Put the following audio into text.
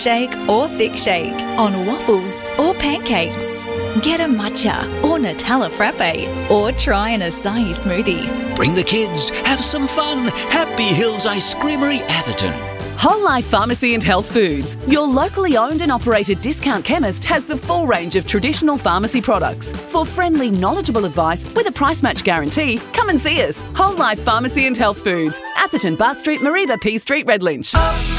shake or thick shake, on waffles or pancakes. Get a matcha or Nutella frappe, or try an acai smoothie. Bring the kids, have some fun. Happy Hills Ice Creamery, Atherton. Whole Life Pharmacy and Health Foods, your locally owned and operated discount chemist, has the full range of traditional pharmacy products. For friendly, knowledgeable advice with a price match guarantee, come and see us. Whole Life Pharmacy and Health Foods, Atherton, Bath Street, Mareeba, P Street, Redlynch.